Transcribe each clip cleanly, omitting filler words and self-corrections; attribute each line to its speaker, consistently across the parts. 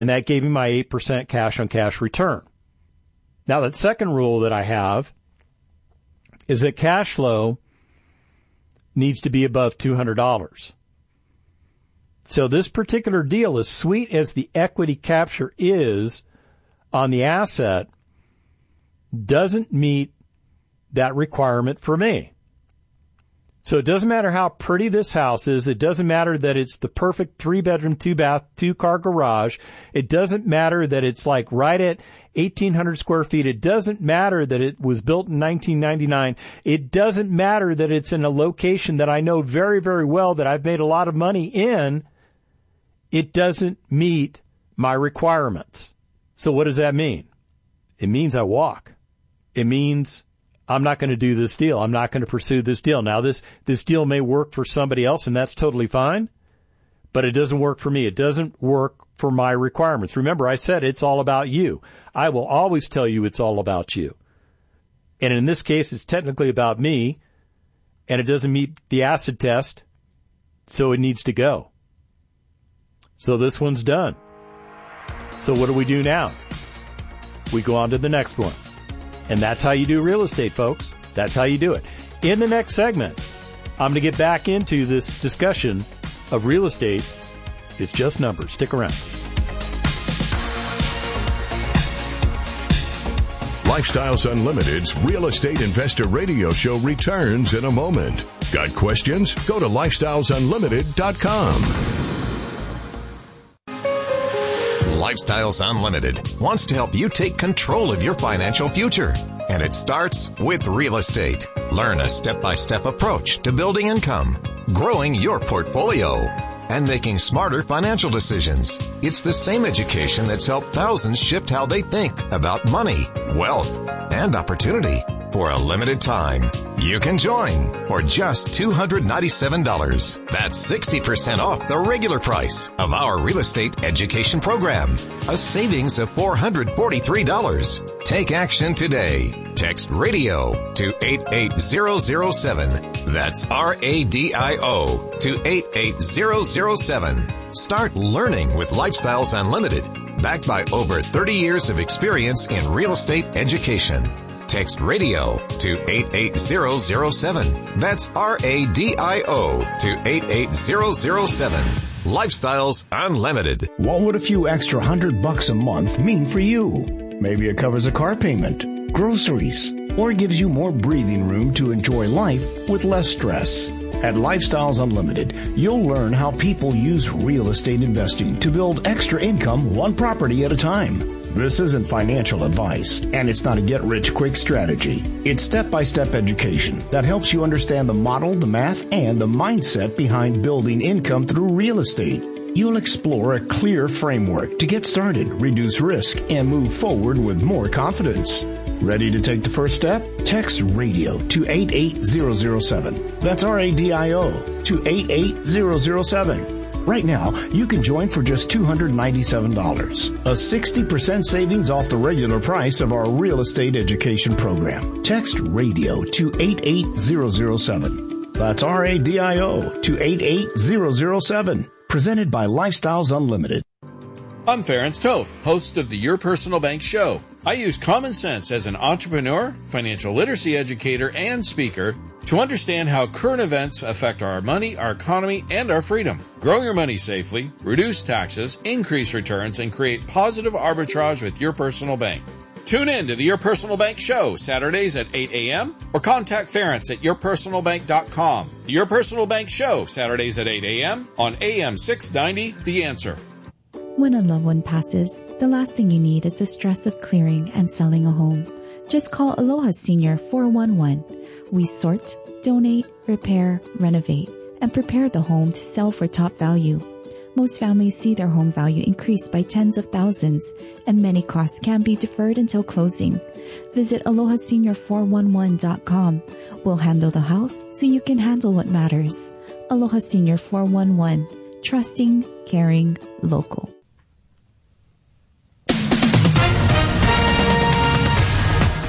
Speaker 1: And that gave me my 8% cash-on-cash return. Now, that second rule that I have is that cash flow needs to be above $200. So this particular deal, as sweet as the equity capture is on the asset, doesn't meet that requirement for me. So it doesn't matter how pretty this house is. It doesn't matter that it's the perfect 3-bedroom, 2-bath, 2-car garage. It doesn't matter that it's like right at 1,800 square feet. It doesn't matter that it was built in 1999. It doesn't matter that it's in a location that I know very, very well, that I've made a lot of money in. It doesn't meet my requirements. So what does that mean? It means I walk. It means I'm not going to do this deal. I'm not going to pursue this deal. Now, this deal may work for somebody else, and that's totally fine, but it doesn't work for me. It doesn't work for my requirements. Remember, I said it's all about you. I will always tell you it's all about you. And in this case, it's technically about me, and it doesn't meet the acid test, so it needs to go. So this one's done. So what do we do now? We go on to the next one. And that's how you do real estate, folks. That's how you do it. In the next segment, I'm going to get back into this discussion of real estate. It's just numbers. Stick around.
Speaker 2: Lifestyles Unlimited's Real Estate Investor Radio Show returns in a moment. Got questions? Go to lifestylesunlimited.com.
Speaker 3: Lifestyles Unlimited wants to help you take control of your financial future. And it starts with real estate. Learn a step-by-step approach to building income, growing your portfolio, and making smarter financial decisions. It's the same education that's helped thousands shift how they think about money, wealth, and opportunity. For a limited time, you can join for just $297. That's 60% off the regular price of our real estate education program. A savings of $443. Take action today. Text radio to 88007. That's RADIO to 88007. Start learning with Lifestyles Unlimited, backed by over 30 years of experience in real estate education. Text radio to 88007. That's RADIO to 88007. Lifestyles Unlimited.
Speaker 4: What would a few extra $100 a month mean for you? Maybe it covers a car payment, groceries, or gives you more breathing room to enjoy life with less stress. At Lifestyles Unlimited, you'll learn how people use real estate investing to build extra income one property at a time. This isn't financial advice, and it's not a get-rich-quick strategy. It's step-by-step education that helps you understand the model, the math, and the mindset behind building income through real estate. You'll explore a clear framework to get started, reduce risk, and move forward with more confidence. Ready to take the first step? Text radio to 88007. That's RADIO to 88007. Right now, you can join for just $297, a 60% savings off the regular price of our real estate education program. Text radio to 88007. That's RADIO to 88007. Presented by Lifestyles Unlimited.
Speaker 5: I'm Ferenc Toth, host of the Your Personal Bank Show. I use common sense as an entrepreneur, financial literacy educator, and speaker to understand how current events affect our money, our economy, and our freedom. Grow your money safely, reduce taxes, increase returns, and create positive arbitrage with your personal bank. Tune in to the Your Personal Bank Show, Saturdays at 8 a.m. or contact Ferenc at yourpersonalbank.com. The Your Personal Bank Show, Saturdays at 8 a.m. on AM 690, The Answer.
Speaker 6: When a loved one passes, the last thing you need is the stress of clearing and selling a home. Just call Aloha Senior 411. We sort, donate, repair, renovate, and prepare the home to sell for top value. Most families see their home value increase by tens of thousands, and many costs can be deferred until closing. Visit AlohaSenior411.com. We'll handle the house so you can handle what matters. Aloha Senior 411. Trusting, caring, local.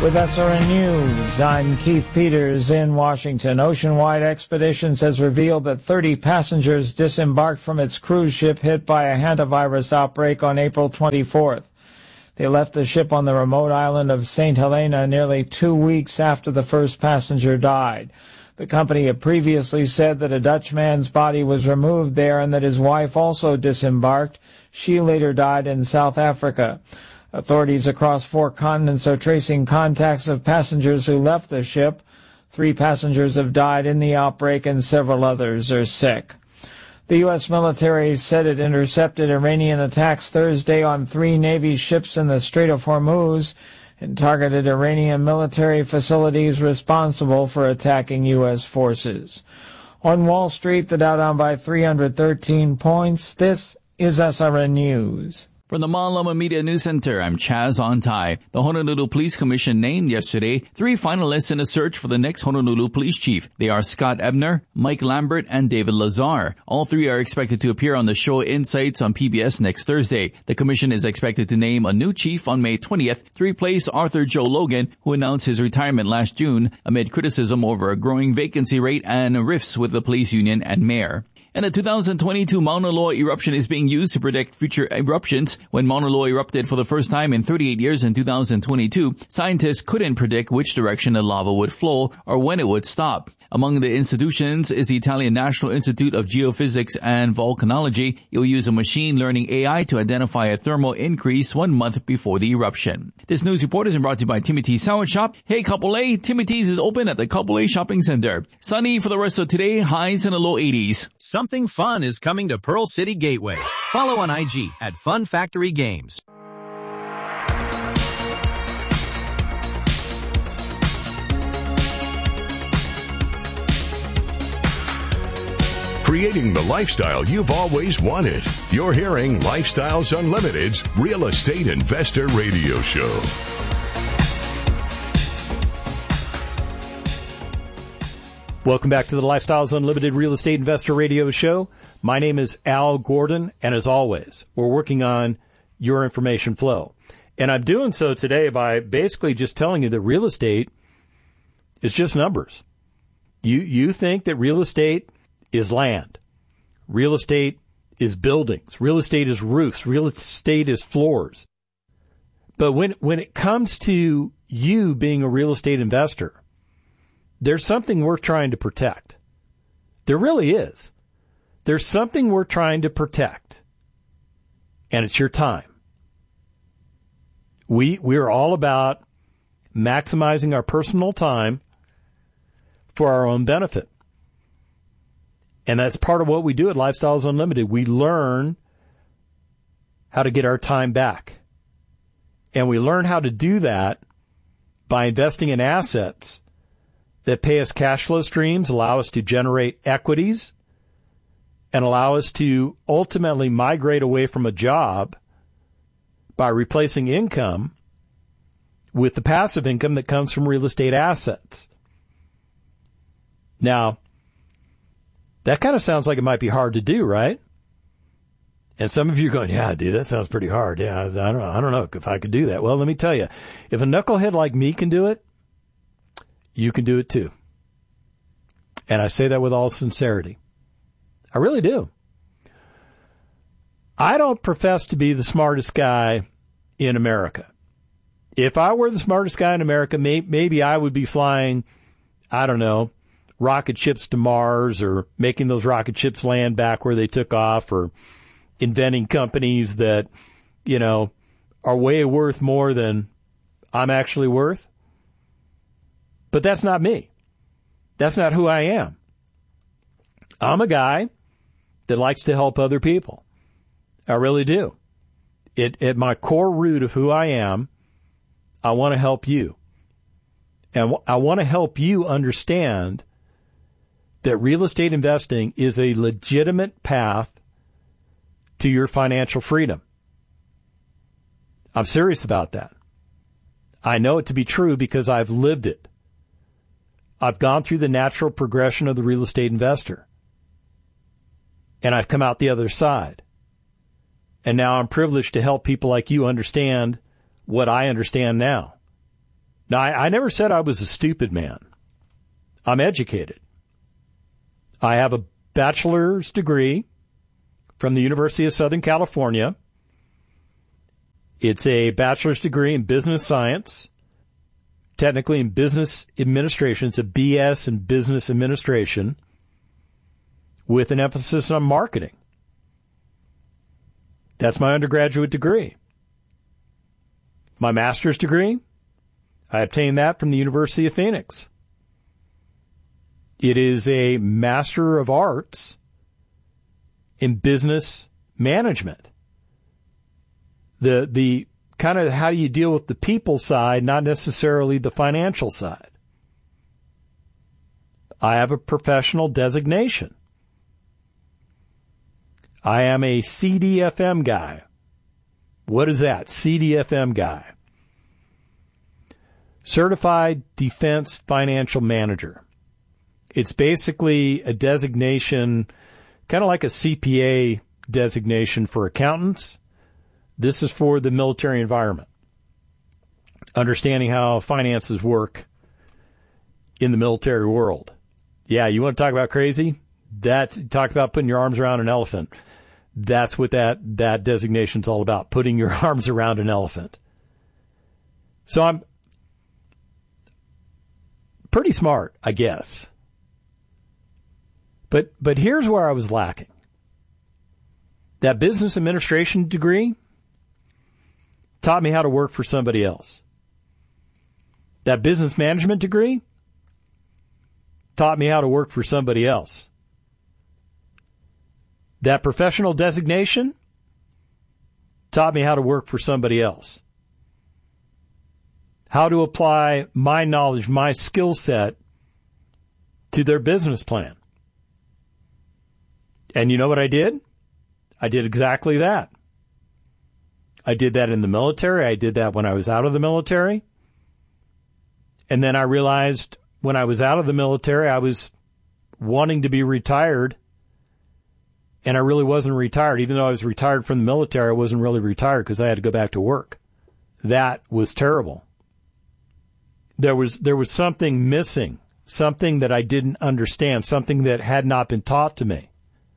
Speaker 7: With SRN News, I'm Keith Peters in Washington. Oceanwide Expeditions has revealed that 30 passengers disembarked from its cruise ship hit by a hantavirus outbreak on April 24th. They left the ship on the remote island of St. Helena nearly 2 weeks after the first passenger died. The company had previously said that a Dutch man's body was removed there and that his wife also disembarked. She later died in South Africa. Authorities across 4 continents are tracing contacts of passengers who left the ship. 3 passengers have died in the outbreak and several others are sick. The U.S. military said it intercepted Iranian attacks Thursday on 3 Navy ships in the Strait of Hormuz and targeted Iranian military facilities responsible for attacking U.S. forces. On Wall Street, the Dow down by 313 points. This is SRN News.
Speaker 8: From the Malama Media News Center, I'm Chaz Ontai. The Honolulu Police Commission named yesterday 3 finalists in a search for the next Honolulu Police Chief. They are Scott Ebner, Mike Lambert, and David Lazar. All 3 are expected to appear on the show Insights on PBS next Thursday. The commission is expected to name a new chief on May 20th to replace Arthur Joe Logan, who announced his retirement last June amid criticism over a growing vacancy rate and rifts with the police union and mayor. And the 2022 Mauna Loa eruption is being used to predict future eruptions. When Mauna Loa erupted for the first time in 38 years in 2022, scientists couldn't predict which direction the lava would flow or when it would stop. Among the institutions is the Italian National Institute of Geophysics and Volcanology. It will use a machine learning AI to identify a thermal increase 1 month before the eruption. This news report is brought to you by Timothy's Sour Shop. Hey, Kapolei, Timothy's is open at the Kapolei Shopping Center. Sunny for the rest of today, highs in the low 80s.
Speaker 9: Something fun is coming to Pearl City Gateway. Follow on IG at Fun Factory Games.
Speaker 2: Creating the lifestyle you've always wanted. You're hearing Lifestyles Unlimited's Real Estate Investor Radio Show.
Speaker 1: Welcome back to the Lifestyles Unlimited Real Estate Investor Radio Show. My name is Al Gordon, and as always, we're working on your information flow. And I'm doing so today by basically just telling you that real estate is just numbers. You think that real estate is land. Real estate is buildings. Real estate is roofs. Real estate is floors. But when it comes to you being a real estate investor, there's something worth trying to protect. There really is. There's something we're trying to protect, and it's your time. We're all about maximizing our personal time for our own benefit. And that's part of what we do at Lifestyles Unlimited. We learn how to get our time back. And we learn how to do that by investing in assets that pay us cash flow streams, allow us to generate equities, and allow us to ultimately migrate away from a job by replacing income with the passive income that comes from real estate assets. Now, that kind of sounds like it might be hard to do, right? And some of you are going, yeah, dude, that sounds pretty hard. Yeah, I don't know if I could do that. Well, let me tell you, if a knucklehead like me can do it, you can do it too. And I say that with all sincerity. I really do. I don't profess to be the smartest guy in America. If I were the smartest guy in America, maybe I would be flying, I don't know, rocket ships to Mars or making those rocket ships land back where they took off or inventing companies that, you know, are way worth more than I'm actually worth. But that's not me. That's not who I am. I'm a guy that likes to help other people. I really do. At my core root of who I am, I want to help you. And I want to help you understand that real estate investing is a legitimate path to your financial freedom. I'm serious about that. I know it to be true because I've lived it. I've gone through the natural progression of the real estate investor. And I've come out the other side. And now I'm privileged to help people like you understand what I understand now. Now, I never said I was a stupid man. I'm educated. I have a bachelor's degree from the University of Southern California. It's a bachelor's degree in business science, technically in business administration. It's a BS in business administration with an emphasis on marketing. That's my undergraduate degree. My master's degree, I obtained that from the University of Phoenix. It is a Master of Arts in business management. The kind of how do you deal with the people side, not necessarily the financial side. I have a professional designation. I am a CDFM guy. What is that? CDFM guy. Certified Defense Financial Manager. It's basically a designation, kind of like a CPA designation for accountants. This is for the military environment. Understanding how finances work in the military world. Yeah, you want to talk about crazy? Talk about putting your arms around an elephant. That's what that designation's all about, putting your arms around an elephant. So I'm pretty smart, I guess. But here's where I was lacking. That business administration degree taught me how to work for somebody else. That business management degree taught me how to work for somebody else. That professional designation taught me how to work for somebody else. How to apply my knowledge, my skill set to their business plan. And you know what I did? I did exactly that. I did that in the military. I did that when I was out of the military. And then I realized when I was out of the military, I was wanting to be retired. And I really wasn't retired. Even though I was retired from the military, I wasn't really retired because I had to go back to work. That was terrible. There was something missing, something that I didn't understand, something that had not been taught to me.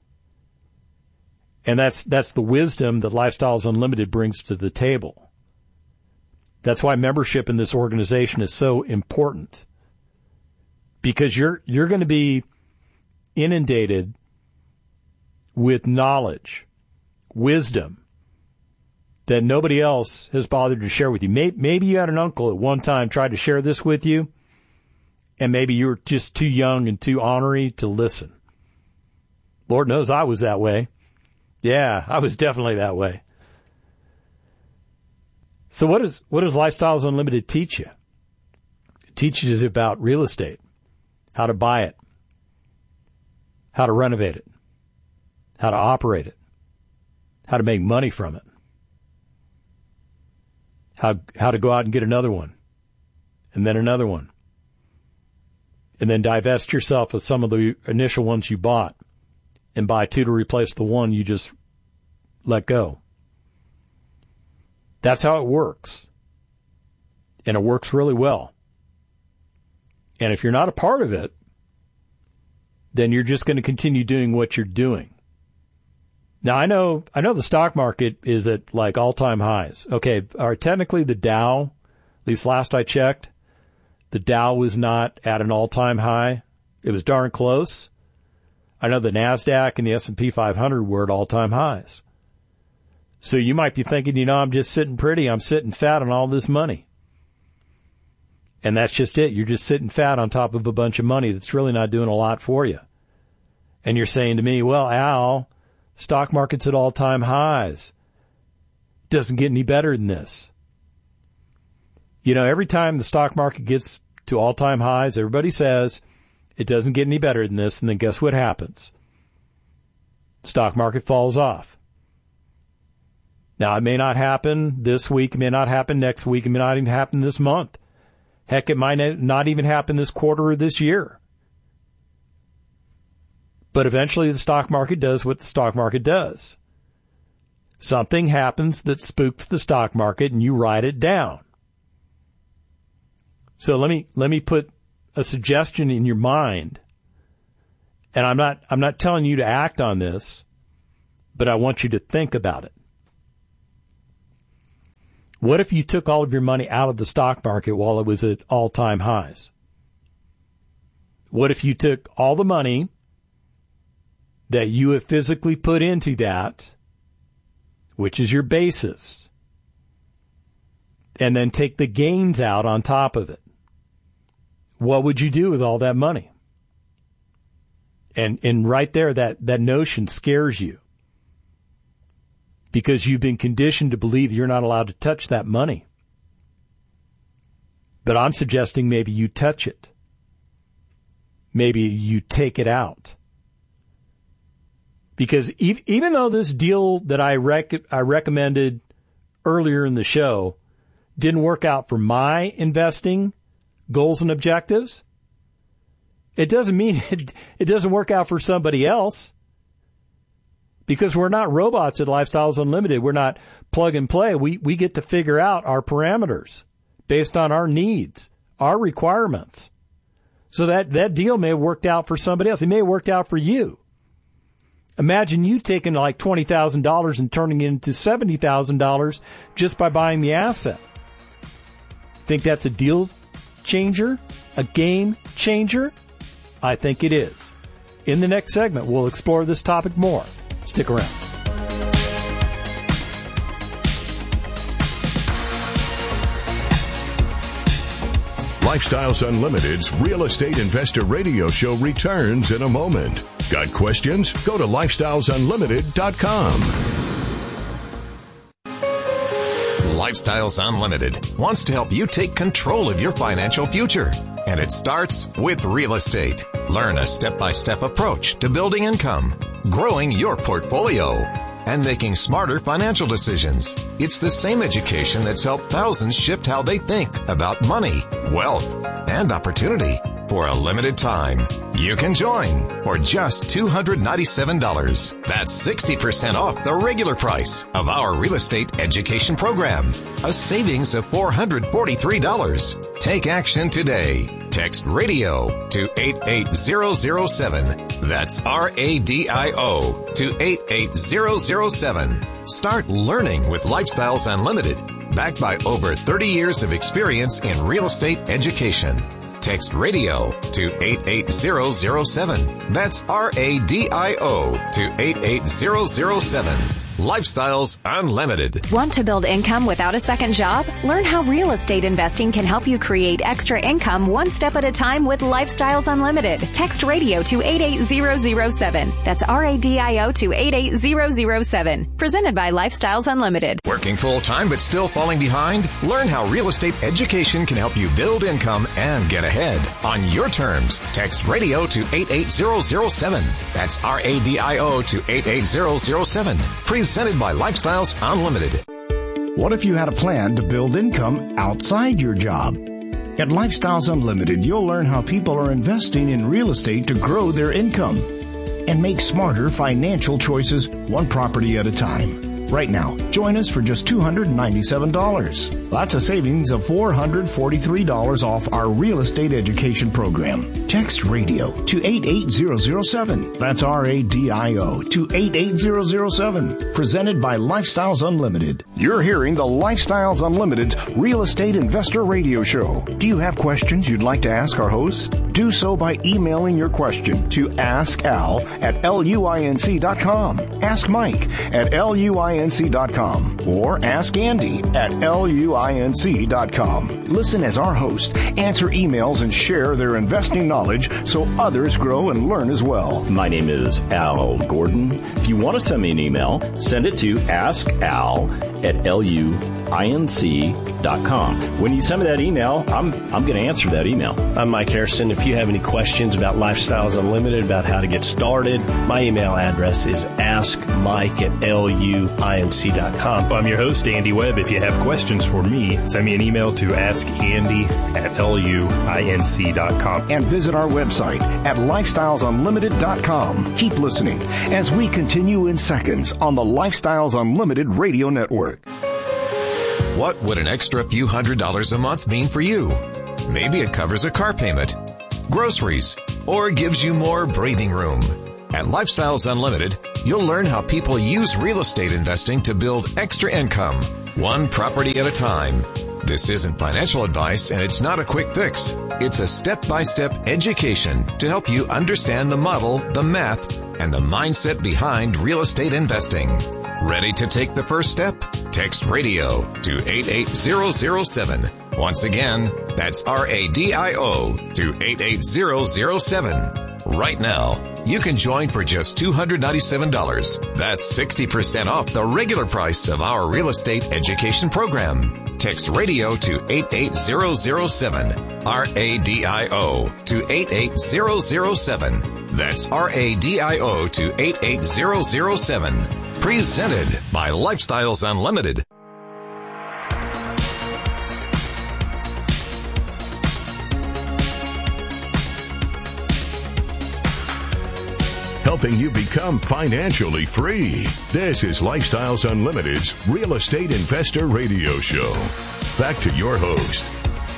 Speaker 1: And that's the wisdom that Lifestyles Unlimited brings to the table. That's why membership in this organization is so important. Because you're going to be inundated with knowledge, wisdom that nobody else has bothered to share with you. Maybe you had an uncle at one time tried to share this with you, and maybe you were just too young and too ornery to listen. Lord knows I was that way. Yeah, I was definitely that way. So what does Lifestyles Unlimited teach you? It teaches you about real estate, how to buy it, how to renovate it, how to operate it, how to make money from it, how to go out and get another one, and then another one, and then divest yourself of some of the initial ones you bought and buy two to replace the one you just let go. That's how it works. And it works really well. And if you're not a part of it, then you're just going to continue doing what you're doing. Now, I know the stock market is at like all-time highs. Okay, technically the Dow, at least last I checked, the Dow was not at an all-time high. It was darn close. I know the NASDAQ and the S&P 500 were at all-time highs. So you might be thinking, I'm just sitting pretty. I'm sitting fat on all this money. And that's just it. You're just sitting fat on top of a bunch of money that's really not doing a lot for you. And you're saying to me, well, Al, stock market's at all-time highs. Doesn't get any better than this. Every time the stock market gets to all-time highs, everybody says it doesn't get any better than this. And then guess what happens? Stock market falls off. Now, it may not happen this week. It may not happen next week. It may not even happen this month. Heck, it might not even happen this quarter or this year. But eventually the stock market does what the stock market does. Something happens that spooks the stock market and you write it down. So let me put a suggestion in your mind. And I'm not telling you to act on this, but I want you to think about it. What if you took all of your money out of the stock market while it was at all-time highs? What if you took all the money that you have physically put into that, which is your basis, and then take the gains out on top of it? What would you do with all that money? And right there, that notion scares you because you've been conditioned to believe you're not allowed to touch that money. But I'm suggesting maybe you touch it. Maybe you take it out. Because even though this deal that I recommended earlier in the show didn't work out for my investing goals and objectives, it doesn't mean it doesn't work out for somebody else. Because we're not robots at Lifestyles Unlimited. We're not plug and play. We get to figure out our parameters based on our needs, our requirements. So that deal may have worked out for somebody else. It may have worked out for you. Imagine you taking like $20,000 and turning it into $70,000 just by buying the asset. Think that's a deal changer? A game changer? I think it is. In the next segment, we'll explore this topic more. Stick around.
Speaker 2: Lifestyles Unlimited's Real Estate Investor Radio Show returns in a moment. Got questions? Go to lifestylesunlimited.com.
Speaker 3: Lifestyles Unlimited wants to help you take control of your financial future. And it starts with real estate. Learn a step-by-step approach to building income, growing your portfolio, and making smarter financial decisions. It's the same education that's helped thousands shift how they think about money, wealth, and opportunity. For a limited time, you can join for just $297. That's 60% off the regular price of our real estate education program. A savings of $443. Take action today. Text radio to 88007. That's RADIO to 88007. Start learning with Lifestyles Unlimited, backed by over 30 years of experience in real estate education. Text radio to 88007. That's RADIO to 88007. Lifestyles Unlimited.
Speaker 10: Want to build income without a second job? Learn how real estate investing can help you create extra income one step at a time with Lifestyles Unlimited. Text radio to 88007. That's RADIO to 88007. Presented by Lifestyles Unlimited.
Speaker 3: Working full-time but still falling behind? Learn how real estate education can help you build income and get ahead. On your terms, text radio to 88007. That's RADIO to 88007. Presented by Lifestyles Unlimited.
Speaker 4: What if you had a plan to build income outside your job? At Lifestyles Unlimited, you'll learn how people are investing in real estate to grow their income and make smarter financial choices one property at a time. Right now, join us for just $297. That's a savings of $443 off our real estate education program. Text radio to 88007. That's RADIO to 88007. Presented by Lifestyles Unlimited. You're hearing the Lifestyles Unlimited's Real Estate Investor Radio Show. Do you have questions you'd like to ask our host? Do so by emailing your question to askal@luinc.com, Ask Mike at luinc.com, or Ask Andy at luinc.com. Listen as our hosts answer emails and share their investing knowledge so others grow and learn as well.
Speaker 11: My name is Al Gordon. If you want to send me an email, send it to askal@luinc.com. When you send me that email, I'm going to answer that email.
Speaker 12: I'm Mike Harrison. If you have any questions about Lifestyles Unlimited, about how to get started, my email address is askmike@luinc.com.
Speaker 13: I'm your host, Andy Webb. If you have questions for me, send me an email to askandy@luinc.com.
Speaker 4: And visit our website at lifestylesunlimited.com. Keep listening as we continue in seconds on the Lifestyles Unlimited Radio Network.
Speaker 3: What would an extra few $100s a month mean for you? Maybe it covers a car payment, groceries, or gives you more breathing room. At Lifestyles Unlimited, you'll learn how people use real estate investing to build extra income, one property at a time. This isn't financial advice, and it's not a quick fix. It's a step-by-step education to help you understand the model, the math, and the mindset behind real estate investing. Ready to take the first step? Text RADIO to 88007. Once again, that's RADIO to 88007. Right now, you can join for just $297. That's 60% off the regular price of our real estate education program. Text RADIO to 88007. RADIO to 88007. That's RADIO to 88007. Presented by Lifestyles Unlimited.
Speaker 2: Helping you become financially free. This is Lifestyles Unlimited's Real Estate Investor Radio Show. Back to your host.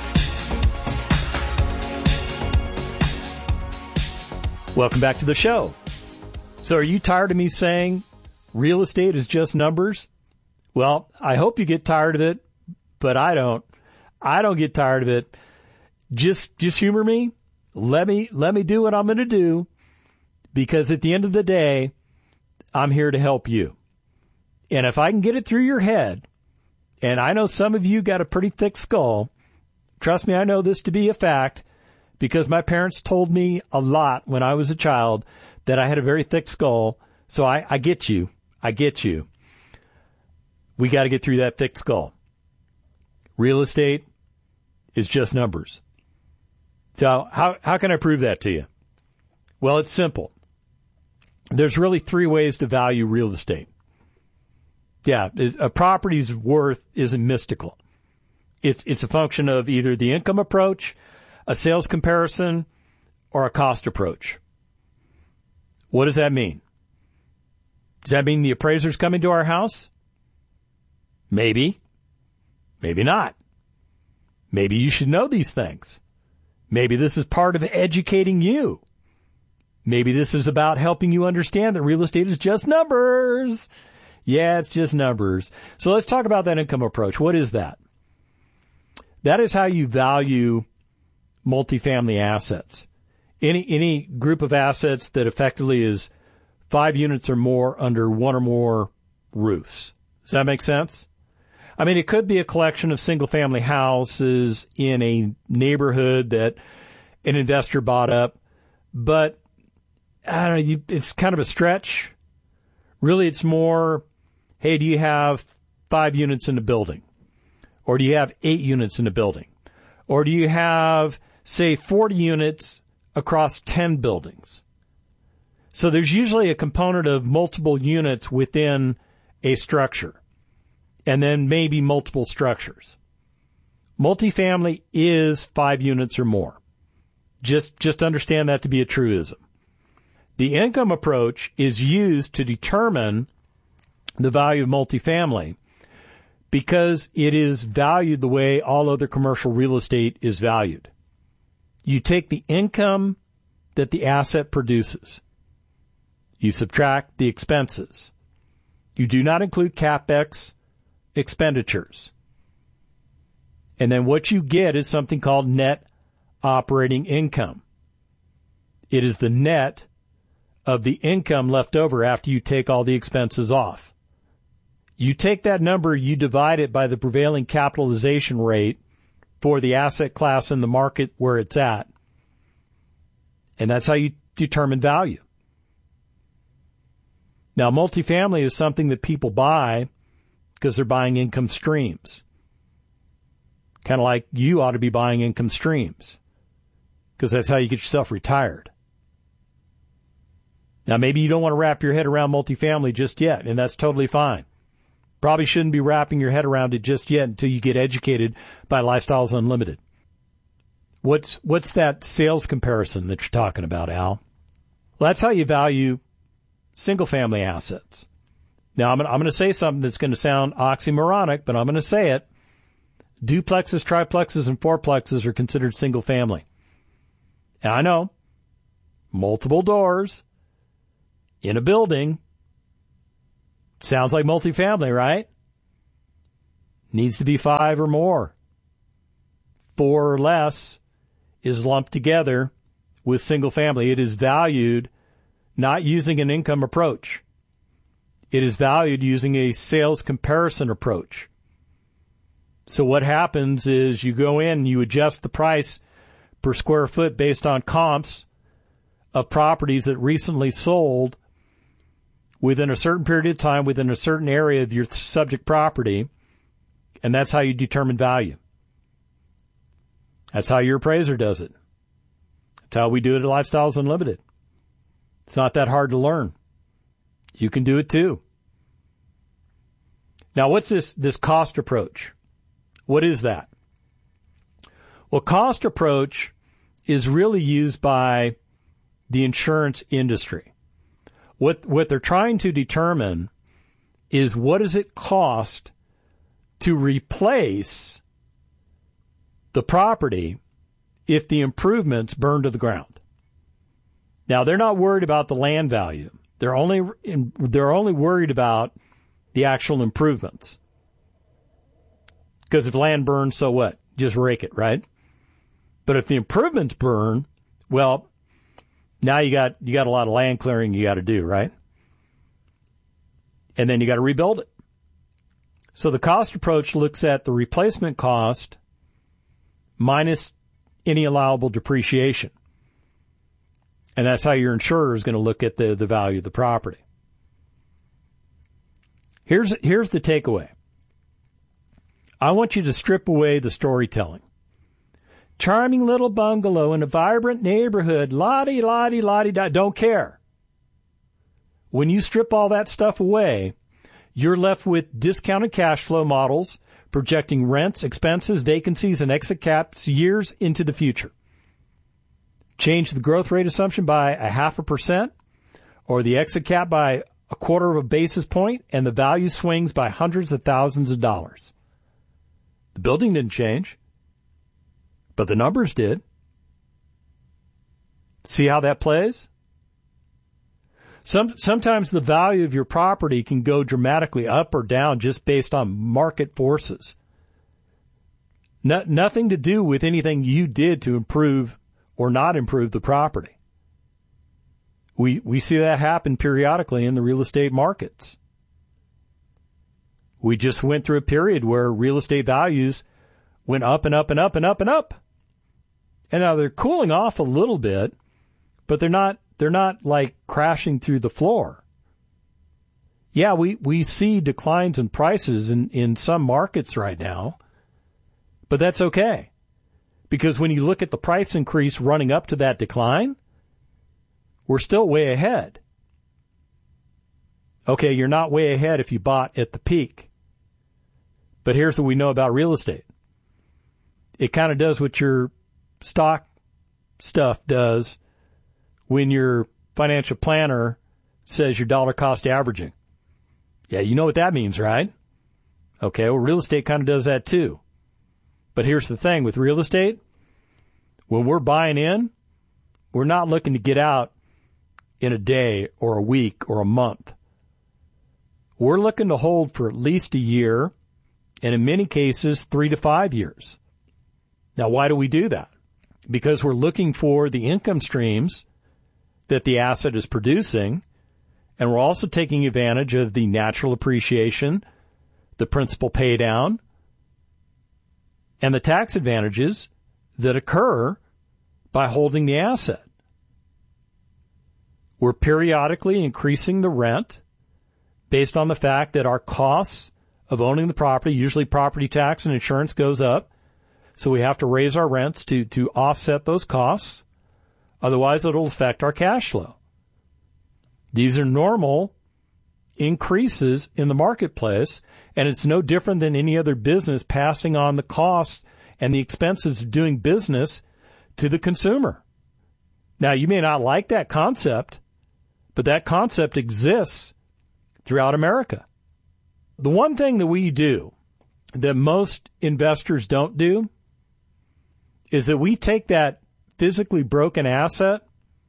Speaker 1: Welcome back to the show. So are you tired of me saying real estate is just numbers? Well, I hope you get tired of it, but I don't. I don't get tired of it. Just humor me. Let me do what I'm going to do. Because at the end of the day, I'm here to help you. And if I can get it through your head, and I know some of you got a pretty thick skull, trust me, I know this to be a fact, because my parents told me a lot when I was a child that I had a very thick skull. So I get you. I get you. We got to get through that thick skull. Real estate is just numbers. So how can I prove that to you? Well, it's simple. There's really three ways to value real estate. Yeah, a property's worth isn't mystical. It's a function of either the income approach, a sales comparison, or a cost approach. What does that mean? Does that mean the appraiser's coming to our house? Maybe. Maybe not. Maybe you should know these things. Maybe this is part of educating you. Maybe this is about helping you understand that real estate is just numbers. Yeah, it's just numbers. So let's talk about that income approach. What is that? That is how you value multifamily assets. Any group of assets that effectively is 5 units or more under one or more roofs. Does that make sense? I mean, it could be a collection of single-family houses in a neighborhood that an investor bought up, but I don't know, it's kind of a stretch. Really, it's more, hey, do you have 5 units in the building? Or do you have 8 units in the building? Or do you have, say, 40 units across 10 buildings? So there's usually a component of multiple units within a structure, and then maybe multiple structures. Multifamily is 5 units or more. Just understand that to be a truism. The income approach is used to determine the value of multifamily because it is valued the way all other commercial real estate is valued. You take the income that the asset produces. You subtract the expenses. You do not include CapEx expenditures. And then what you get is something called net operating income. It is the net of the income left over after you take all the expenses off. You take that number, you divide it by the prevailing capitalization rate for the asset class in the market where it's at. And that's how you determine value. Now, multifamily is something that people buy because they're buying income streams. Kind of like you ought to be buying income streams because that's how you get yourself retired. Now, maybe you don't want to wrap your head around multifamily just yet, and that's totally fine. Probably shouldn't be wrapping your head around it just yet until you get educated by Lifestyles Unlimited. What's that sales comparison that you're talking about, Al? Well, that's how you value single-family assets. Now, I'm going to say something that's going to sound oxymoronic, but I'm going to say it. duplexes, triplexes, and fourplexes are considered single family. And I know, multiple doors in a building sounds like multifamily, right? Needs to be 5 or more. 4 or less is lumped together with single family. It is valued not using an income approach. It is valued using a sales comparison approach. So what happens is you go in and you adjust the price per square foot based on comps of properties that recently sold within a certain period of time, within a certain area of your subject property, and that's how you determine value. That's how your appraiser does it. That's how we do it at Lifestyles Unlimited. It's not that hard to learn. You can do it too. Now, what's this cost approach? What is that? Well, cost approach is really used by the insurance industry. What they're trying to determine is what does it cost to replace the property if the improvements burn to the ground. Now, they're not worried about the land value. They're only worried about the actual improvements. Because if land burns, so what? Just rake it, right? But if the improvements burn, well, now you got a lot of land clearing you got to do, right? And then you got to rebuild it. So the cost approach looks at the replacement cost minus any allowable depreciation. And that's how your insurer is going to look at the value of the property. Here's the takeaway. I want you to strip away the storytelling. Charming little bungalow in a vibrant neighborhood, la-di-la-di-la-di-da, don't care. When you strip all that stuff away, you're left with discounted cash flow models projecting rents, expenses, vacancies, and exit caps years into the future. Change the growth rate assumption by 0.5% or the exit cap by 0.25 basis point, and the value swings by hundreds of thousands of dollars. The building didn't change, but the numbers did. See how that plays? Sometimes the value of your property can go dramatically up or down just based on market forces. Nothing to do with anything you did to improve or not improve the property. We see that happen periodically in the real estate markets. We just went through a period where real estate values went up and up and up and up and up. And now they're cooling off a little bit, but they're not like crashing through the floor. Yeah, we see declines in prices in some markets right now, but that's okay. Because when you look at the price increase running up to that decline, we're still way ahead. Okay, you're not way ahead if you bought at the peak. But here's what we know about real estate. It kind of does what your stock stuff does when your financial planner says your dollar cost averaging. Yeah, you know what that means, right? Okay, well, real estate kind of does that too. But here's the thing with real estate. When we're buying in, we're not looking to get out in a day or a week or a month. We're looking to hold for at least a year, and in many cases, 3 to 5 years. Now, why do we do that? Because we're looking for the income streams that the asset is producing, and we're also taking advantage of the natural appreciation, the principal pay down, and the tax advantages that occur by holding the asset. We're periodically increasing the rent based on the fact that our costs of owning the property, usually property tax and insurance, goes up. So we have to raise our rents to offset those costs. Otherwise, it'll affect our cash flow. These are normal increases in the marketplace, and it's no different than any other business passing on the costs and the expenses of doing business to the consumer. Now, you may not like that concept, but that concept exists throughout America. The one thing that we do that most investors don't do is that we take that physically broken asset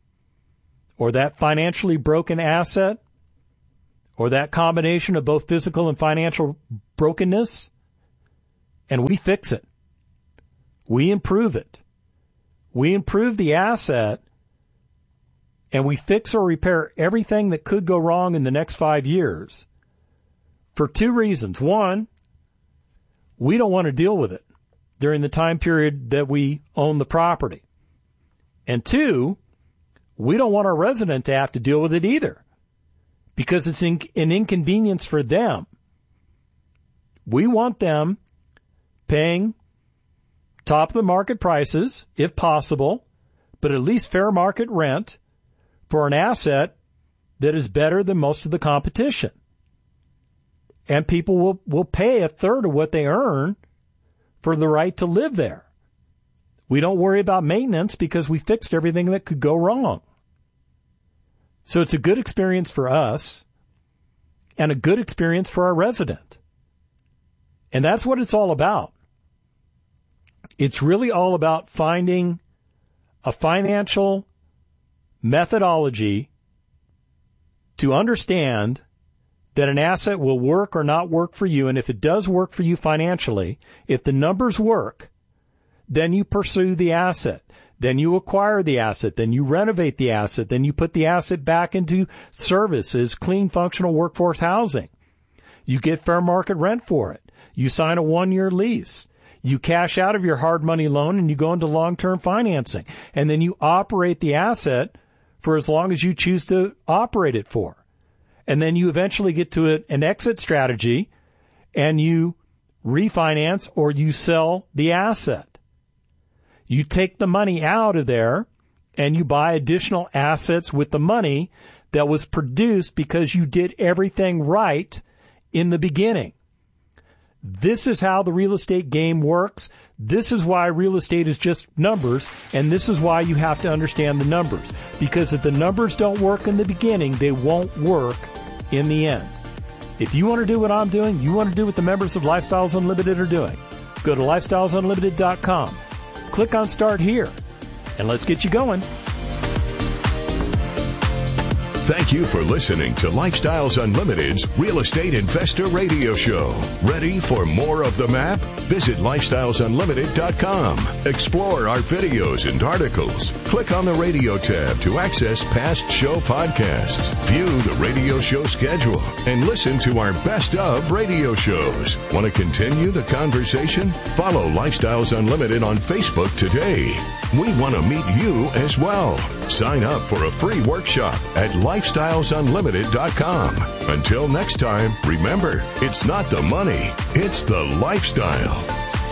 Speaker 1: or that financially broken asset or that combination of both physical and financial brokenness, and we fix it. We improve it. We improve the asset, and we fix or repair everything that could go wrong in the next 5 years for two reasons. One, we don't want to deal with it during the time period that we own the property. And two, we don't want our resident to have to deal with it either because it's an inconvenience for them. We want them paying top of the market prices, if possible, but at least fair market rent for an asset that is better than most of the competition. And people will pay a third of what they earn for the right to live there. We don't worry about maintenance because we fixed everything that could go wrong. So it's a good experience for us and a good experience for our resident. And that's what it's all about. It's really all about finding a financial methodology to understand that an asset will work or not work for you. And if it does work for you financially, if the numbers work, then you pursue the asset. Then you acquire the asset. Then you renovate the asset. Then you put the asset back into service as clean, functional workforce housing. You get fair market rent for it. You sign a 1-year lease. You cash out of your hard money loan and you go into long-term financing. And then you operate the asset for as long as you choose to operate it for. And then you eventually get to an exit strategy and you refinance or you sell the asset. You take the money out of there and you buy additional assets with the money that was produced because you did everything right in the beginning. This is how the real estate game works. This is why real estate is just numbers, and this is why you have to understand the numbers. Because if the numbers don't work in the beginning, they won't work in the end. If you want to do what I'm doing, you want to do what the members of Lifestyles Unlimited are doing, go to lifestylesunlimited.com. Click on Start Here, and let's get you going.
Speaker 2: Thank you for listening to Lifestyles Unlimited's Real Estate Investor Radio Show. Ready for more of the map? Visit lifestylesunlimited.com. Explore our videos and articles. Click on the radio tab to access past show podcasts. View the radio show schedule and listen to our best of radio shows. Want to continue the conversation? Follow Lifestyles Unlimited on Facebook today. We want to meet you as well. Sign up for a free workshop at lifestylesunlimited.com. Until next time, remember, it's not the money, it's the lifestyle.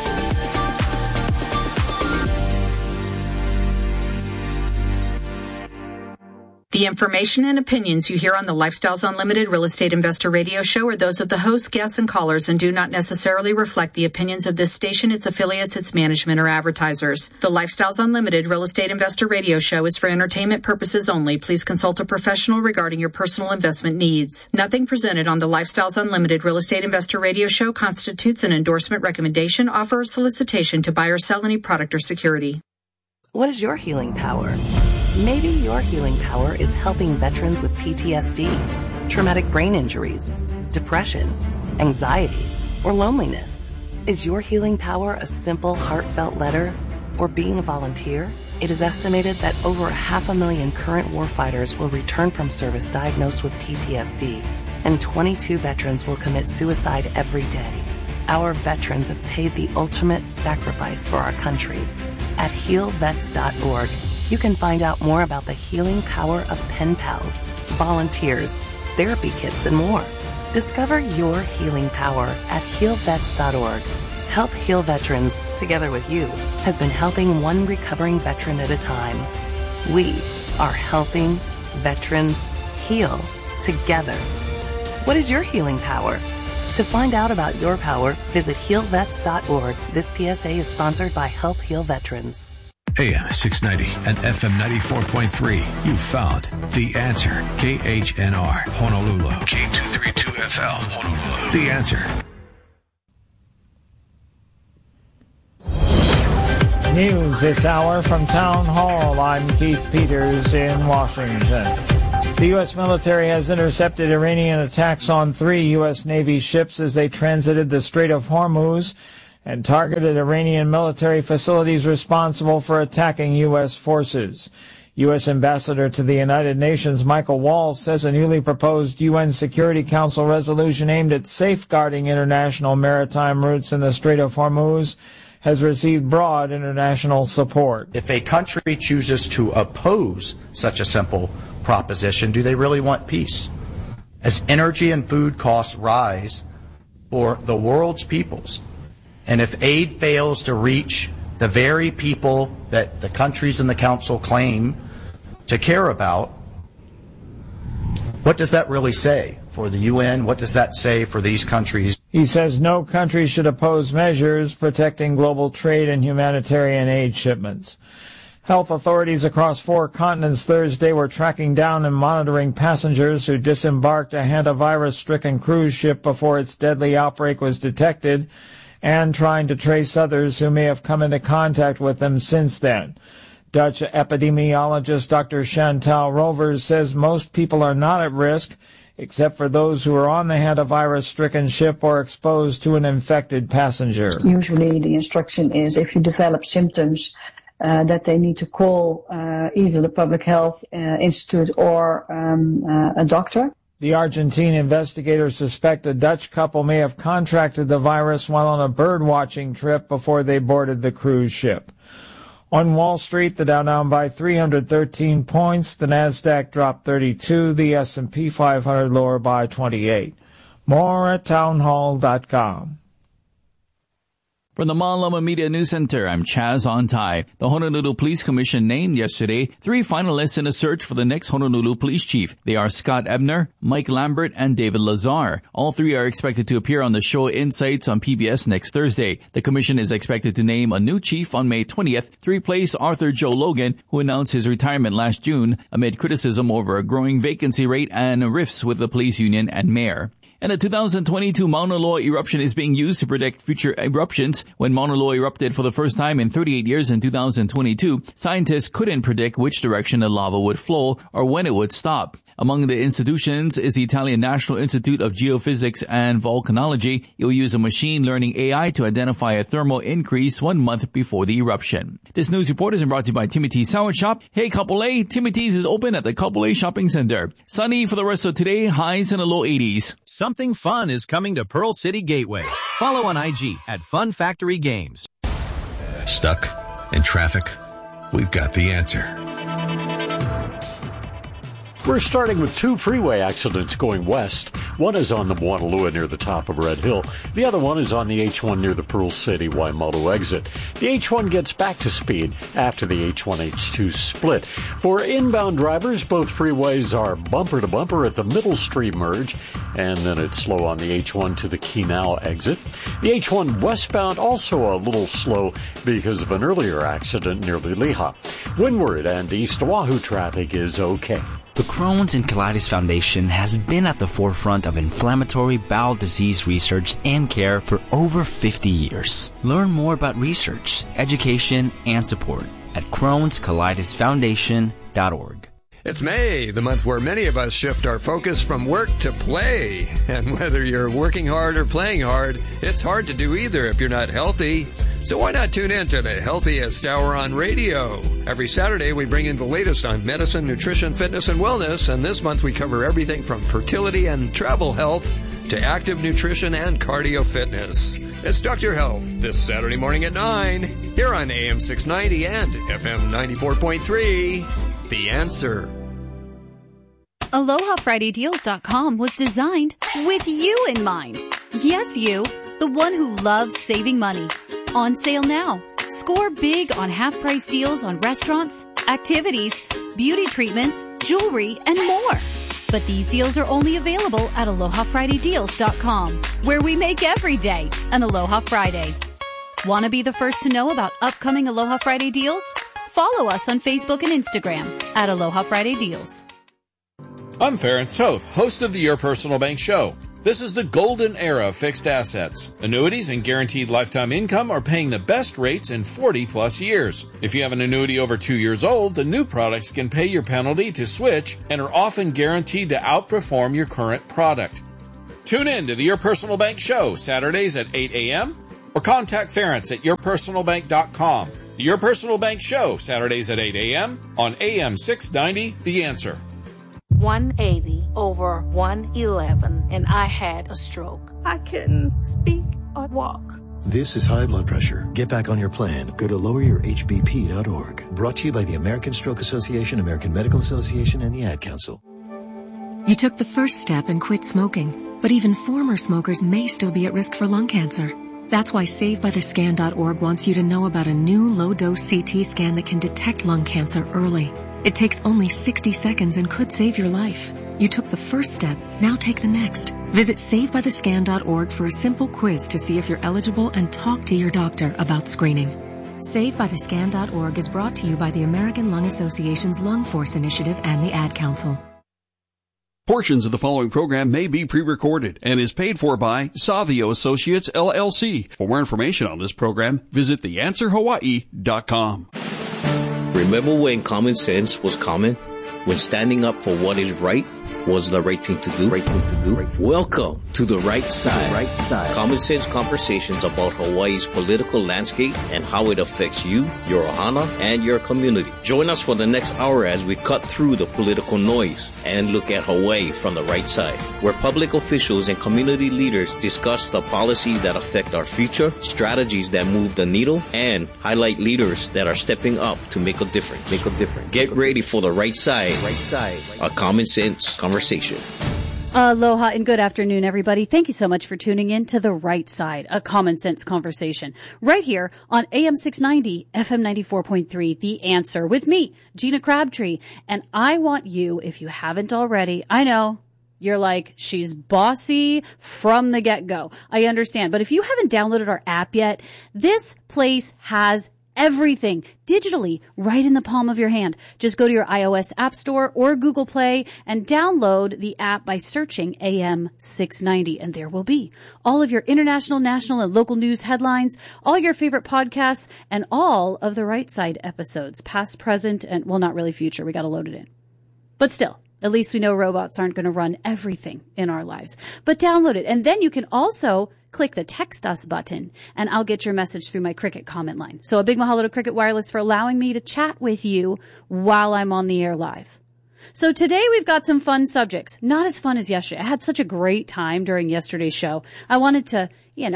Speaker 14: The information and opinions you hear on the Lifestyles Unlimited Real Estate Investor Radio Show are those of the hosts, guests, and callers and do not necessarily reflect the opinions of this station, its affiliates, its management, or advertisers. The Lifestyles Unlimited Real Estate Investor Radio Show is for entertainment purposes only. Please consult a professional regarding your personal investment needs. Nothing presented on the Lifestyles Unlimited Real Estate Investor Radio Show constitutes an endorsement, recommendation, offer, or solicitation to buy or sell any product or security.
Speaker 15: What is your healing power? Maybe your healing power is helping veterans with PTSD, traumatic brain injuries, depression, anxiety, or loneliness. Is your healing power a simple, heartfelt letter or being a volunteer? It is estimated that over 500,000 current warfighters will return from service diagnosed with PTSD, and 22 veterans will commit suicide every day. Our veterans have paid the ultimate sacrifice for our country. At healvets.org, you can find out more about the healing power of pen pals, volunteers, therapy kits, and more. Discover your healing power at healvets.org. Help Heal Veterans, together with you, has been helping one recovering veteran at a time. We are helping veterans heal together. What is your healing power? To find out about your power, visit healvets.org. This PSA is sponsored by Help Heal Veterans.
Speaker 16: AM 690 and FM 94.3. You found The Answer. KHNR, Honolulu. K232FL, Honolulu. The Answer.
Speaker 7: News this hour from Town Hall. I'm Keith Peters in Washington. The U.S. military has intercepted Iranian attacks on 3 U.S. Navy ships as they transited the Strait of Hormuz and targeted Iranian military facilities responsible for attacking U.S. forces. U.S. Ambassador to the United Nations Michael Waltz says a newly proposed UN Security Council resolution aimed at safeguarding international maritime routes in the Strait of Hormuz has received broad international support.
Speaker 17: If a country chooses to oppose such a simple proposition, do they really want peace? As energy and food costs rise for the world's peoples, and if aid fails to reach the very people that the countries in the Council claim to care about, what does that really say for the UN? What does that say for these countries?
Speaker 7: He says no country should oppose measures protecting global trade and humanitarian aid shipments. Health authorities across 4 continents Thursday were tracking down and monitoring passengers who disembarked a hantavirus-stricken cruise ship before its deadly outbreak was detected, and trying to trace others who may have come into contact with them since then. Dutch epidemiologist Dr. Chantal Rovers says most people are not at risk, except for those who are on the hantavirus-stricken ship or exposed to an infected passenger.
Speaker 18: Usually the instruction is if you develop symptoms that they need to call either the Public Health Institute or a doctor.
Speaker 7: The Argentine investigators suspect a Dutch couple may have contracted the virus while on a bird-watching trip before they boarded the cruise ship. On Wall Street, the Dow down by 313 points, the Nasdaq dropped 32, the S&P 500 lower by 28. More at townhall.com.
Speaker 8: From the Malama Media News Center, I'm Chaz Ontai. The Honolulu Police Commission named yesterday 3 finalists in a search for the next Honolulu police chief. They are Scott Ebner, Mike Lambert, and David Lazar. All 3 are expected to appear on the show Insights on PBS next Thursday. The commission is expected to name a new chief on May 20th to replace Arthur Joe Logan, who announced his retirement last June amid criticism over a growing vacancy rate and rifts with the police union and mayor. And the 2022 Mauna Loa eruption is being used to predict future eruptions. When Mauna Loa erupted for the first time in 38 years in 2022, scientists couldn't predict which direction the lava would flow or when it would stop. Among the institutions is the Italian National Institute of Geophysics and Volcanology. It will use a machine learning AI to identify a thermal increase 1 month before the eruption. This news report is brought to you by Timothy's Sour Shop. Hey, Kapolei, Timothy's is open at the Kapolei Shopping Center. Sunny for the rest of today, highs in the low 80s.
Speaker 9: Something fun is coming to Pearl City Gateway. Follow on IG at Fun Factory Games.
Speaker 16: Stuck in traffic? We've got the answer.
Speaker 19: We're starting with 2 freeway accidents going west. One is on the Moanalua near the top of Red Hill. The other one is on the H1 near the Pearl City Waimalu exit. The H1 gets back to speed after the H1-H2 split. For inbound drivers, both freeways are bumper to bumper at the Middle Street merge, and then it's slow on the H1 to the Kinau exit. The H1 westbound also a little slow because of an earlier accident near Liliha. Windward and East Oahu traffic is okay.
Speaker 20: The Crohn's and Colitis Foundation has been at the forefront of inflammatory bowel disease research and care for over 50 years. Learn more about research, education, and support at Crohn'sColitisFoundation.org.
Speaker 21: It's May, the month where many of us shift our focus from work to play. And whether you're working hard or playing hard, it's hard to do either if you're not healthy. So why not tune in to the Healthiest Hour on radio? Every Saturday we bring in the latest on medicine, nutrition, fitness, and wellness. And this month we cover everything from fertility and travel health to active nutrition and cardio fitness. It's Dr. Health this Saturday morning at 9 here on AM 690 and FM 94.3. The Answer.
Speaker 22: AlohaFridayDeals.com was designed with you in mind. Yes, you, the one who loves saving money. On sale now. Score big on half-price deals on restaurants, activities, beauty treatments, jewelry, and more. But these deals are only available at AlohaFridayDeals.com, where we make every day an Aloha Friday. Want to be the first to know about upcoming Aloha Friday deals? Follow us on Facebook and Instagram at Aloha Friday Deals.
Speaker 5: I'm Ferenc Toth, host of the Your Personal Bank Show. This is the golden era of fixed assets. Annuities and guaranteed lifetime income are paying the best rates in 40-plus years. If you have an annuity over 2 years old, the new products can pay your penalty to switch and are often guaranteed to outperform your current product. Tune in to the Your Personal Bank Show, Saturdays at 8 a.m., or contact Ference at yourpersonalbank.com. The Your Personal Bank Show, Saturdays at 8 a.m. on AM 690, The Answer.
Speaker 6: 180 over 111, and I had a stroke. I couldn't speak or walk.
Speaker 10: This is high blood pressure. Get back on your plan. Go to loweryourhbp.org. Brought to you by the American Stroke Association, American Medical Association, and the Ad Council.
Speaker 23: You took the first step and quit smoking, but even former smokers may still be at risk for lung cancer. That's why SaveByTheScan.org wants you to know about a new low-dose CT scan that can detect lung cancer early. It takes only 60 seconds and could save your life. You took the first step, now take the next. Visit SaveByTheScan.org for a simple quiz to see if you're eligible and talk to your doctor about screening. SaveByTheScan.org is brought to you by the American Lung Association's Lung Force Initiative and the Ad Council.
Speaker 24: Portions of the following program may be pre-recorded and is paid for by Savio Associates, LLC. For more information on this program, visit theanswerhawaii.com.
Speaker 25: Remember when common sense was common? When standing up for what is right was the right thing to do? Welcome to The Right Side. Common sense conversations about Hawaii's political landscape and how it affects you, your ohana, and your community. Join us for the next hour as we cut through the political noise and look at Hawaii from the right side, where public officials and community leaders discuss the policies that affect our future, strategies that move the needle, and highlight leaders that are stepping up to make a difference. Get ready for The Right Side, a common sense conversation.
Speaker 26: Aloha and good afternoon, everybody. Thank you so much for tuning in to The Right Side, a common sense conversation, right here on AM 690, FM 94.3, The Answer, with me, Gina Crabtree. And I want you, if you haven't already, I know, you're like, she's bossy from the get-go. I understand. But if you haven't downloaded our app yet, this place has everything digitally right in the palm of your hand. Just go to your iOS App Store or Google Play and download the app by searching AM 690. And there will be all of your international, national, and local news headlines, all your favorite podcasts, and all of the Right Side episodes, past, present, and, well, not really future. We got to load it in. But still, at least we know robots aren't going to run everything in our lives. But download it. And then you can also click the text us button and I'll get your message through my Cricket comment line. So a big mahalo to Cricket Wireless for allowing me to chat with you while I'm on the air live. So today we've got some fun subjects. Not as fun as yesterday. I had such a great time during yesterday's show. I wanted to,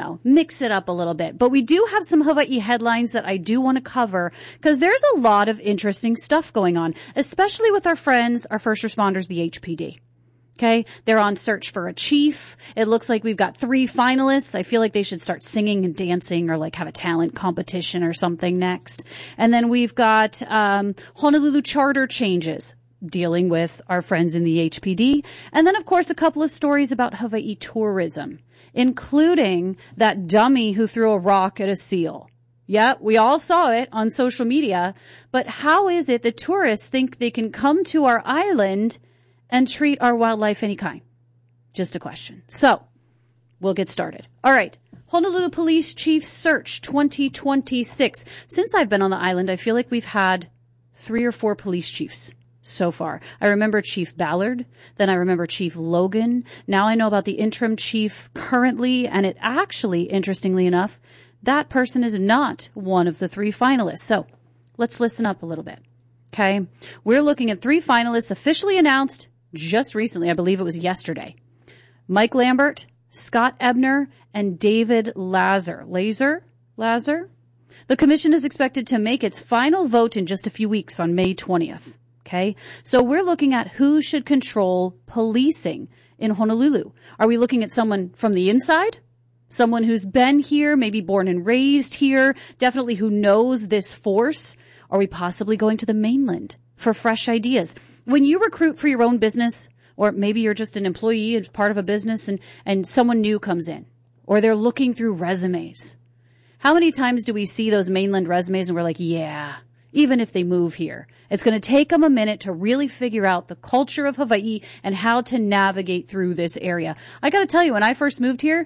Speaker 26: mix it up a little bit. But we do have some Hawaii headlines that I do want to cover because there's a lot of interesting stuff going on, especially with our friends, our first responders, the HPD. Okay. They're on search for a chief. It looks like we've got 3 finalists. I feel like they should start singing and dancing or like have a talent competition or something next. And then we've got, Honolulu charter changes dealing with our friends in the HPD. And then, of course, a couple of stories about Hawaii tourism, including that dummy who threw a rock at a seal. Yeah, we all saw it on social media. But how is it that tourists think they can come to our island and treat our wildlife any kind? Just a question. So, we'll get started. All right. Honolulu Police Chief Search 2026. Since I've been on the island, I feel like we've had 3 or 4 police chiefs so far. I remember Chief Ballard. Then I remember Chief Logan. Now I know about the interim chief currently. And it actually, interestingly enough, that person is not one of the 3 finalists. So, let's listen up a little bit. Okay. We're looking at 3 finalists officially announced just recently. I believe it was yesterday. Mike Lambert, Scott Ebner, and David Lazar. The commission is expected to make its final vote in just a few weeks on May 20th. Okay. So we're looking at who should control policing in Honolulu. Are we looking at someone from the inside? Someone who's been here, maybe born and raised here, definitely who knows this force? Are we possibly going to the mainland for fresh ideas? When you recruit for your own business, or maybe you're just an employee as part of a business and someone new comes in, or they're looking through resumes. How many times do we see those mainland resumes and we're like, yeah, even if they move here. It's going to take them a minute to really figure out the culture of Hawaii and how to navigate through this area. I got to tell you, when I first moved here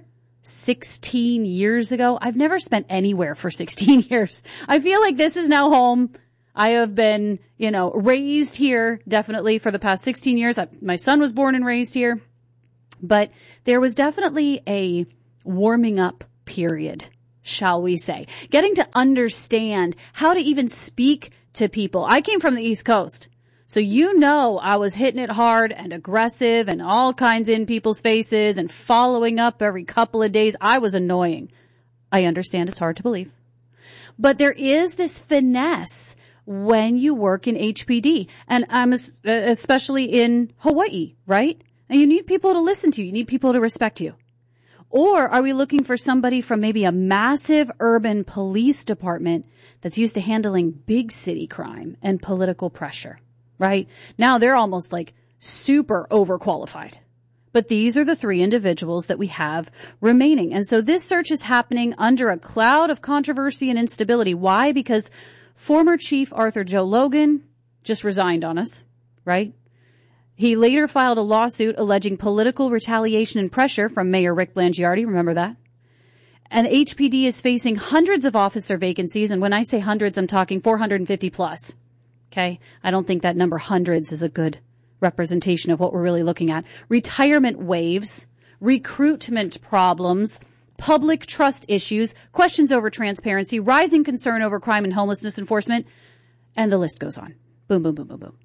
Speaker 26: 16 years ago, I've never spent anywhere for 16 years. I feel like this is now home. I have been, raised here definitely for the past 16 years. My son was born and raised here. But there was definitely a warming up period, shall we say. Getting to understand how to even speak to people. I came from the East Coast. So I was hitting it hard and aggressive and all kinds in people's faces and following up every couple of days. I was annoying. I understand it's hard to believe. But there is this finesse when you work in HPD, and I'm especially in Hawaii, right? And you need people to listen to you. You need people to respect you. Or are we looking for somebody from maybe a massive urban police department that's used to handling big city crime and political pressure, right? Now they're almost like super overqualified. But these are the three individuals that we have remaining. And so this search is happening under a cloud of controversy and instability. Why? Because former Chief Arthur Joe Logan just resigned on us, right? He later filed a lawsuit alleging political retaliation and pressure from Mayor Rick Blangiardi. Remember that? And HPD is facing hundreds of officer vacancies. And when I say hundreds, I'm talking 450 plus. Okay. I don't think that number hundreds is a good representation of what we're really looking at. Retirement waves, recruitment problems, public trust issues, questions over transparency, rising concern over crime and homelessness enforcement, and the list goes on. Boom, boom, boom, boom, boom.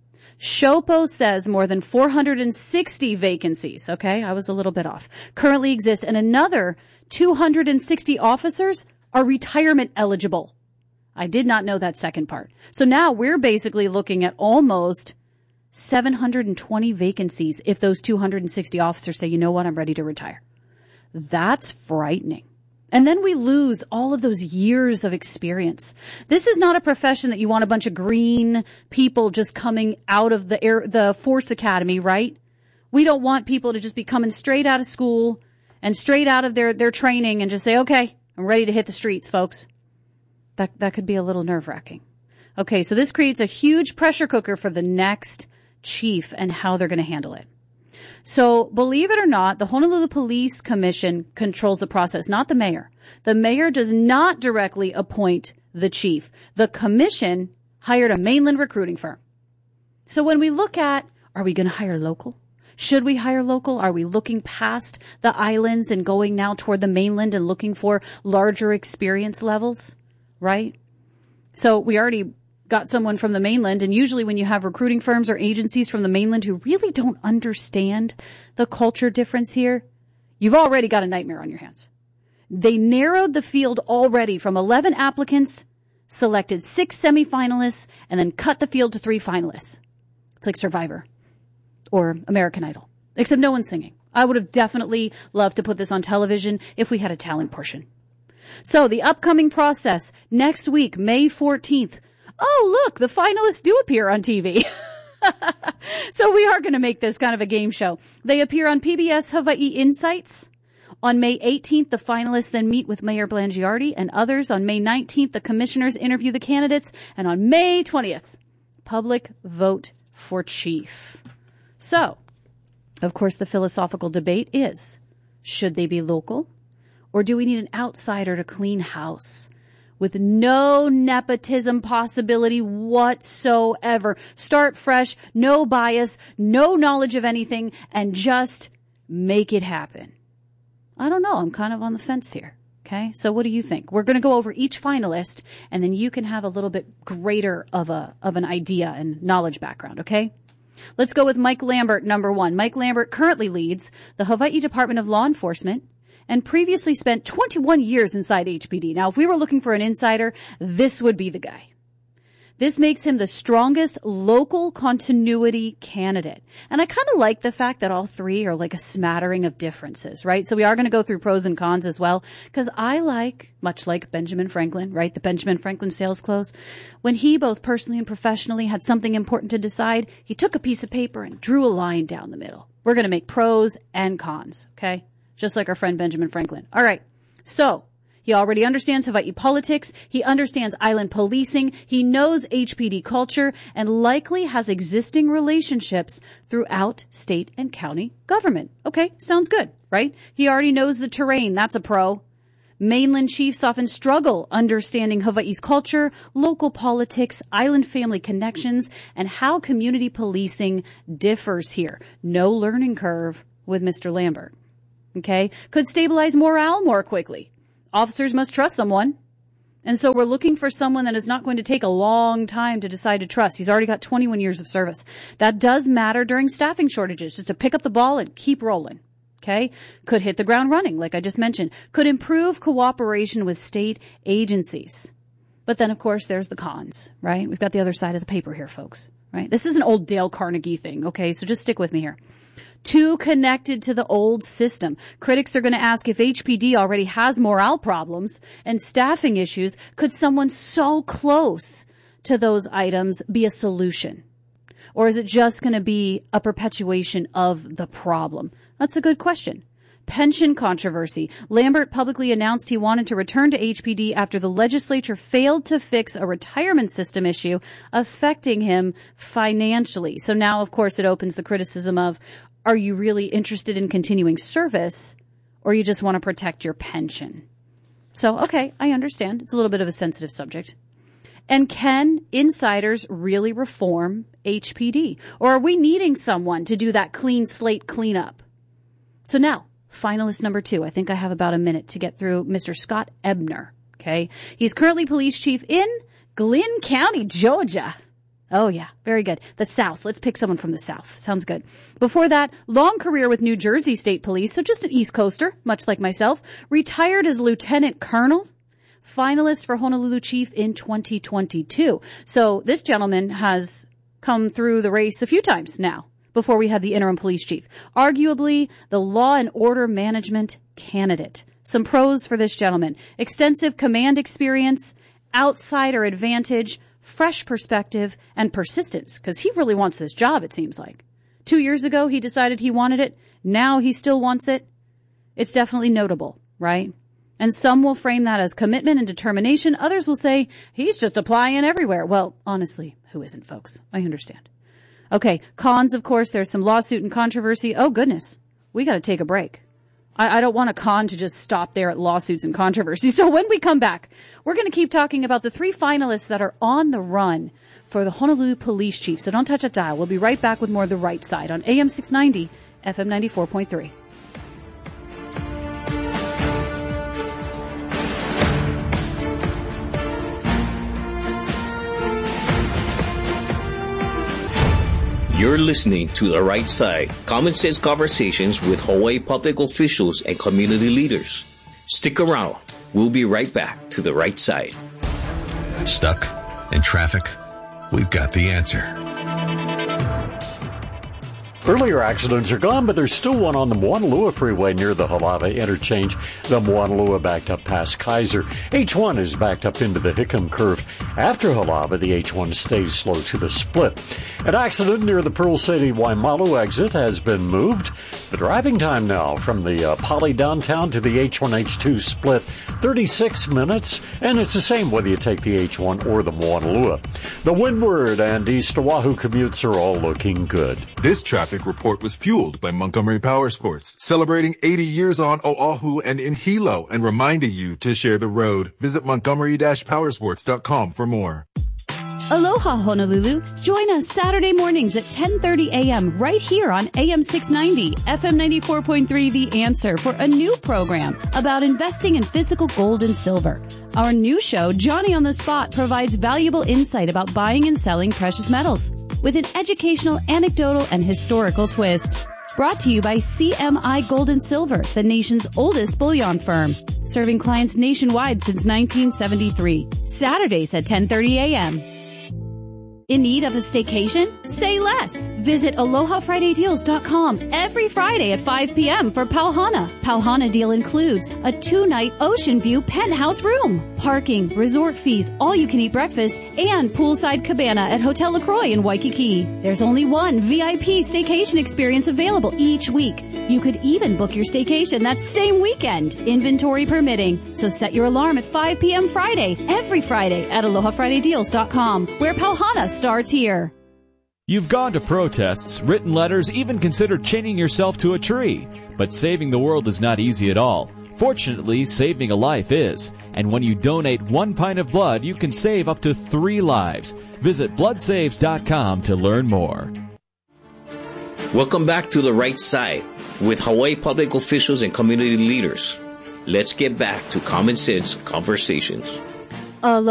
Speaker 26: SHOPO says more than 460 vacancies, okay, I was a little bit off, currently exist, and another 260 officers are retirement eligible. I did not know that second part. So now we're basically looking at almost 720 vacancies if those 260 officers say, you know what, I'm ready to retire. That's frightening. And then we lose all of those years of experience. This is not a profession that you want a bunch of green people just coming out of the Force Academy, right? We don't want people to just be coming straight out of school and straight out of their training and just say, okay, I'm ready to hit the streets, folks. That could be a little nerve-wracking. Okay, so this creates a huge pressure cooker for the next chief and how they're going to handle it. So believe it or not, the Honolulu Police Commission controls the process, not the mayor. The mayor does not directly appoint the chief. The commission hired a mainland recruiting firm. So when we look at, are we going to hire local? Should we hire local? Are we looking past the islands and going now toward the mainland and looking for larger experience levels? Right? So we already got someone from the mainland, and usually when you have recruiting firms or agencies from the mainland who really don't understand the culture difference here, you've already got a nightmare on your hands. They narrowed the field already from 11 applicants, selected 6 semifinalists, and then cut the field to 3 finalists. It's like Survivor or American Idol, except no one's singing. I would have definitely loved to put this on television if we had a talent portion. So the upcoming process next week, May 14th, oh, look, the finalists do appear on TV. So we are going to make this kind of a game show. They appear on PBS Hawaii Insights. On May 18th, the finalists then meet with Mayor Blangiardi and others. On May 19th, the commissioners interview the candidates. And on May 20th, public vote for chief. So, of course, the philosophical debate is, should they be local? Or do we need an outsider to clean house? With no nepotism possibility whatsoever. Start fresh, no bias, no knowledge of anything, and just make it happen. I don't know. I'm kind of on the fence here. Okay. So what do you think? We're going to go over each finalist, and then you can have a little bit greater of an idea and knowledge background. Okay. Let's go with Mike Lambert, number 1. Mike Lambert currently leads the Hawaii Department of Law Enforcement and previously spent 21 years inside HPD. Now, if we were looking for an insider, this would be the guy. This makes him the strongest local continuity candidate. And I kind of like the fact that all three are like a smattering of differences, right? So we are going to go through pros and cons as well, because I like, much like Benjamin Franklin, right? The Benjamin Franklin sales close. When he both personally and professionally had something important to decide, he took a piece of paper and drew a line down the middle. We're going to make pros and cons, okay? Just like our friend Benjamin Franklin. All right. So He already understands Hawaii politics. He understands island policing. He knows HPD culture and likely has existing relationships throughout state and county government. Okay, sounds good, right? He already knows the terrain. That's a pro. Mainland chiefs often struggle understanding Hawaii's culture, local politics, island family connections, and how community policing differs here. No learning curve with Mr. Lambert. Okay? Could stabilize morale more quickly. Officers must trust someone. And so we're looking for someone that is not going to take a long time to decide to trust. He's already got 21 years of service. That does matter during staffing shortages, just to pick up the ball and keep rolling. Okay? Could hit the ground running, like I just mentioned. Could improve cooperation with state agencies. But then, of course, there's the cons, right? We've got the other side of the paper here, folks, right? This is an old Dale Carnegie thing, okay? So just stick with me here. Too connected to the old system. Critics are going to ask if HPD already has morale problems and staffing issues. Could someone so close to those items be a solution? Or is it just going to be a perpetuation of the problem? That's a good question. Pension controversy. Lambert publicly announced he wanted to return to HPD after the legislature failed to fix a retirement system issue affecting him financially. So now, of course, it opens the criticism of, are you really interested in continuing service, or you just want to protect your pension? So, okay, I understand. It's a little bit of a sensitive subject. And can insiders really reform HPD? Or are we needing someone to do that clean slate cleanup? So now, finalist number 2. I think I have about a minute to get through Mr. Scott Ebner. Okay. He's currently police chief in Glynn County, Georgia. Oh, yeah. Very good. The South. Let's pick someone from the South. Sounds good. Before that, long career with New Jersey State Police. So just an East Coaster, much like myself. Retired as lieutenant colonel. Finalist for Honolulu Chief in 2022. So this gentleman has come through the race a few times now before we had the interim police chief. Arguably the law and order management candidate. Some pros for this gentleman. Extensive command experience, outsider advantage, fresh perspective, and persistence. Because he really wants this job, it seems like. 2 years ago, he decided he wanted it. Now he still wants it. It's definitely notable, right? And some will frame that as commitment and determination. Others will say, he's just applying everywhere. Well, honestly, who isn't, folks? I understand. Okay, cons, of course, there's some lawsuit and controversy. Oh, goodness. We got to take a break. I don't want a con to just stop there at lawsuits and controversy. So when we come back, we're going to keep talking about the 3 finalists that are on the run for the Honolulu Police Chief. So don't touch that dial. We'll be right back with more of The Right Side on AM 690, FM 94.3.
Speaker 25: You're listening to The Right Side, common sense conversations with Hawaii public officials and community leaders. Stick around. We'll be right back to The Right Side.
Speaker 16: Stuck in traffic? We've got the answer.
Speaker 19: Earlier accidents are gone, but there's still one on the Moanalua Freeway near the Halava interchange. The Moanalua backed up past Kaiser. H1 is backed up into the Hickam curve. After Halava, the H1 stays slow to the split. An accident near the Pearl City Waimalu exit has been moved. The driving time now from the Poly downtown to the H1-H2 split, 36 minutes, and it's the same whether you take the H1 or the Moanalua. The Windward and East Oahu commutes are all looking good.
Speaker 1: This traffic report was fueled by Montgomery Power Sports, celebrating 80 years on Oahu and in Hilo, and reminding you to share the road. Visit montgomery-powersports.com for more.
Speaker 26: Aloha, Honolulu. Join us Saturday mornings at 10:30 a.m. right here on AM 690, FM 94.3 The Answer for a new program about investing in physical gold and silver. Our new show, Johnny on the Spot, provides valuable insight about buying and selling precious metals with an educational, anecdotal, and historical twist. Brought to you by CMI Gold and Silver, the nation's oldest bullion firm, serving clients nationwide since 1973. Saturdays at 10:30 a.m.
Speaker 22: In need of a staycation? Say less. Visit AlohaFridayDeals.com every Friday at 5 p.m. for Pauhana. Pauhana deal includes a 2-night ocean view penthouse room, parking, resort fees, all-you-can-eat breakfast, and poolside cabana at Hotel LaCroix in Waikiki. There's only one VIP staycation experience available each week. You could even book your staycation that same weekend, inventory permitting. So set your alarm at 5 p.m. Friday, every Friday at AlohaFridayDeals.com, where Pauhana starts here.
Speaker 2: You've gone to protests, written letters, even considered chaining yourself to a tree. But saving the world is not easy at all. Fortunately, saving a life is. And when you donate 1 pint of blood, you can save up to 3 lives. Visit bloodsaves.com to learn more.
Speaker 25: Welcome back to The Right Side with Hawaii public officials and community leaders. Let's get back to Common Sense Conversations.